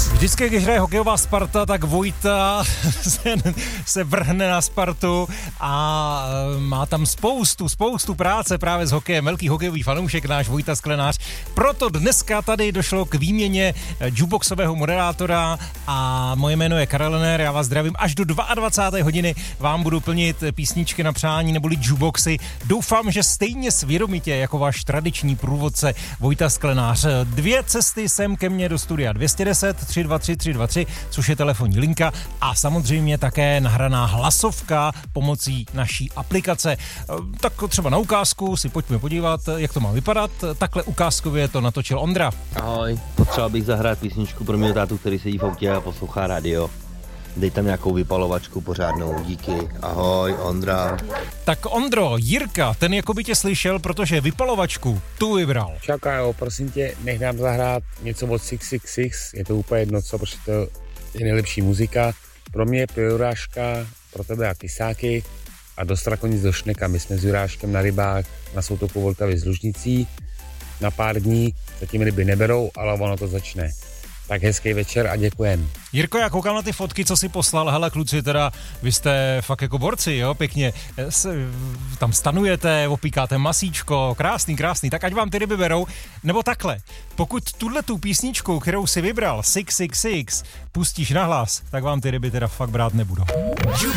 Vždycky, když hraje hokejová Sparta, tak Vojta se vrhne na Spartu a má tam spoustu práce právě s hokejem. Velký hokejový fanoušek, náš Vojta Sklenář. Proto dneska tady došlo k výměně jukeboxového moderátora a moje jméno je Karel Lenner, já vás zdravím. Až do 22. hodiny vám budu plnit písničky na přání neboli jukeboxy. Doufám, že stejně svědomitě jako váš tradiční průvodce Vojta Sklenář. 2 cesty sem ke mně do studia 210 323 323, což je telefonní linka a samozřejmě také nahraná hlasovka pomocí naší aplikace. Tak třeba na ukázku si pojďme podívat, jak to má vypadat. Takhle ukázkově to natočil Ondra. Ahoj, potřeboval bych zahrát písničku pro mého tátu, který sedí v autě a poslouchá rádio. Dej tam nějakou vypalovačku pořádnou, díky. Ahoj, Ondra. Tak Ondro, Jirka, ten jako by tě slyšel, protože vypalovačku tu vybral. Čau Kájo, prosím tě, nech nám zahrát něco od 666, je to úplně jedno co, protože to je nejlepší muzika. Pro mě je Juráška, pro tebe a Kysáky a do Strakonic do Šneka. My jsme s Juráškem na rybách na Soutoku Vltavě s Lužnicí na pár dní, zatím ryby neberou, ale ono to začne. Tak hezký večer a děkujem. Jirko, já koukám na ty fotky, co jsi poslal. Hele, kluci, teda vy jste fakt jako borci, jo, pěkně. Tam stanujete, opíkáte masíčko, krásný. Tak ať vám ty ryby berou. Nebo takhle, pokud tu písničku, kterou si vybral, 666, pustíš nahlas, tak vám ty ryby teda fakt brát nebudou.